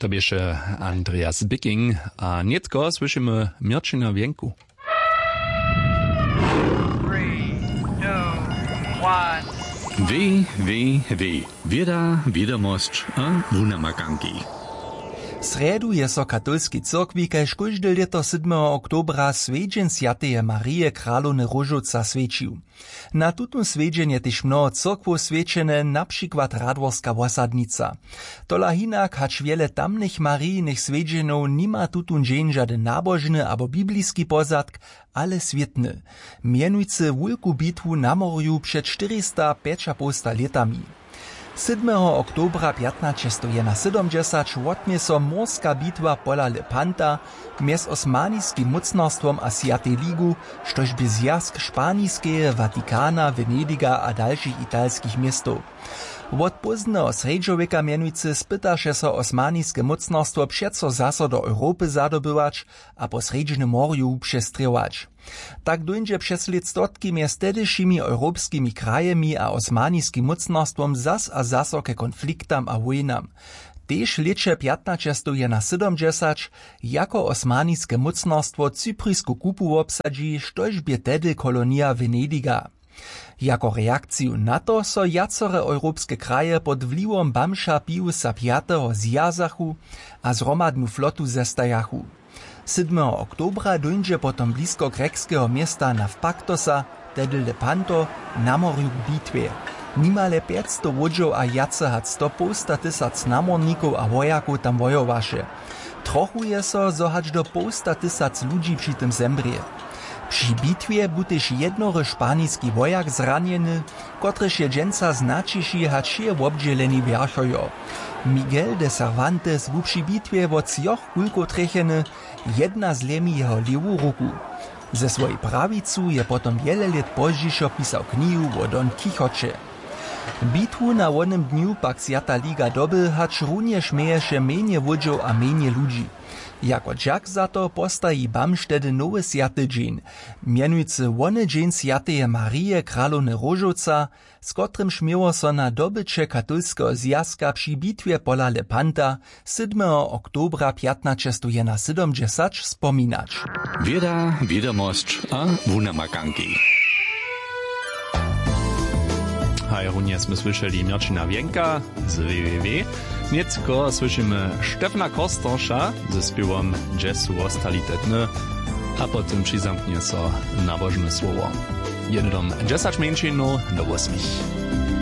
To bieše Andreas Bicking a netko slyšíme Mirčina Vienku. 3, 2, 1. Wieda, wiadomość a wunamakanki. Sredu je so katolski cyrkwi kaž kóžde lěto 7. oktobra svedźeń Sjatej Marije Kralowny Róžoca svedčił. Na tutun svedźeń je tež mnoho cyrkwow svedčene, napřikład Radworska wosadnica. Tola hinak hač wiele tamnych marijnych svedźenów nima tutun dzień żaden nabożny abo bibliski pozadk, ale swietny. Mienujcy wulku bitwu na morju przed 405 latami. 7. oktobra 1570 wotmie so morska bitwa pola Lepanta mjez osmanijskim mocnarstwom a Sjatej Ligu, štož by zjazk Španijskeje, Watikana, Venediga a dalších italskich miestów. Wot pozneho sredźoweka mienujcy spytaše so osmanijske mocnarstwo přeco zaso do Europy zadobywać, a po sredźnym morju przestriewać. Tak dojdzie przez listotki mjez tedyšimi europskimi krajemi a osmanijskim mocnarstwom zas a zaso ke konfliktam a wojnam. Tež lěče 1570 jako osmanijske mocnarstwo Cyprisku kupu obsadzi, štož bie tedy kolonia Venediga. Jako reakciju na to so jacore europske kraje pod wliwom Bamša Piusa V. zjazachu a zromadnu flotu zestajachu. 7. oktobra dojdzie potom blisko grekskeho miesta Navpaktosa, tedy Lepanto, na morju k bitwie. Nimale 500 łodziów a jace had 100 namorników a wojaków tam wojowaše. Trochu je so, zo hač do 100 ludzi przy tym zembrie. Przy bitwie był też jednory szpanijski wojak zranieny, kotryż je dżęca značiši hač je wobdzieleni wierchojo. Miguel de Cervantes był przy bitwie wo cjoch kulko trecheny, jedna zlemi jeho lewą ruku. Ze swojej prawicu je potom wiele lat pozdźišo pisał knihu o Don Quixocie. Bitwu na onym dniu pak Sjata Liga doby hač runjež meješe menje łodziów a menje ludzi. Jako dżak za to postaji Bamš tedy nowy sjatý dzień, mienujcy wony dzień Sjateje Marije Kralowny Róžoca, z kotrym śmiało so na dobycie katolskiego zjazka przy bitwie pola Lepanta 7. oktobra 1570 wspominać. Wieda, wiadomość a wunamakanki. A runie sme słyszeli Mirčina Vienka z www. Niecko słyszymy Štefna Kostorša ze śpiewom Jazzu Ostalitetny, a potem przyzamknie so nabożne słowo. Jednom 10 minut do 8.